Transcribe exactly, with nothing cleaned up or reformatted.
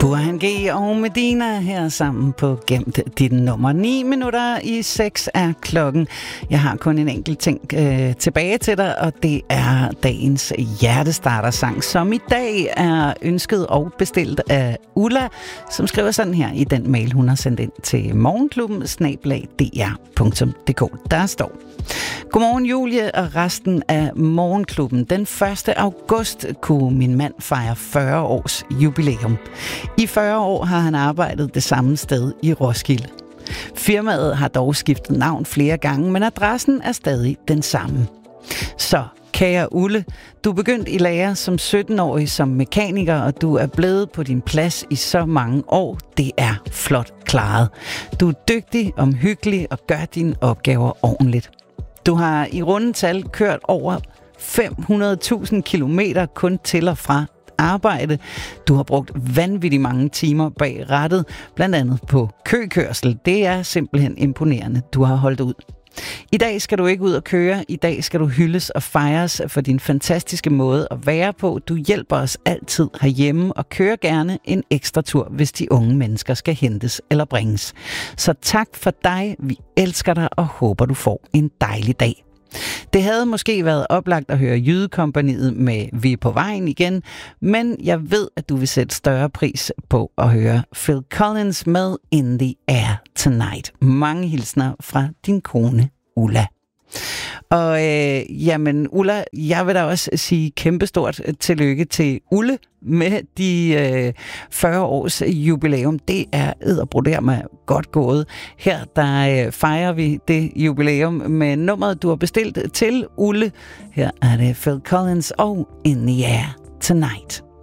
Burhan G og Medina her sammen på Gemt dit nummer. ni minutter i seks er klokken. Jeg har kun en enkelt ting øh, tilbage til dig, og det er dagens hjertestartersang, som i dag er ønsket og bestilt af Ulla, som skriver sådan her i den mail, hun har sendt ind til morgenklubben bindestreg d r punktum d k. Der står: Godmorgen Julie og resten af morgenklubben. Den første august kunne min mand fejre fyrre års jubilæum. I fyrre år har han arbejdet det samme sted i Roskilde. Firmaet har dog skiftet navn flere gange, men adressen er stadig den samme. Så kære Ulle, du er begyndt i lære som sytten-årig som mekaniker, og du er blevet på din plads i så mange år. Det er flot klaret. Du er dygtig, omhyggelig og gør dine opgaver ordentligt. Du har i runde tal kørt over fem hundrede tusind kilometer kun til og fra arbejde. Du har brugt vanvittigt mange timer bag rattet, blandt andet på køkørsel. Det er simpelthen imponerende, du har holdt ud. I dag skal du ikke ud og køre. I dag skal du hyldes og fejres for din fantastiske måde at være på. Du hjælper os altid herhjemme og kører gerne en ekstra tur, hvis de unge mennesker skal hentes eller bringes. Så tak for dig. Vi elsker dig og håber, du får en dejlig dag. Det havde måske været oplagt at høre Jydekompagniet med Vi er på vejen igen, men jeg ved, at du vil sætte større pris på at høre Phil Collins med In the Air Tonight. Mange hilsner fra din kone Ulla. Og øh, jamen Ulla, jeg vil da også sige kæmpestort tillykke til Ulle med de øh, fyrre års jubilæum. Det er edderbroder med godt gået. Her der øh, fejrer vi det jubilæum med nummeret, du har bestilt til Ulle. Her er det Phil Collins og In the Air Tonight.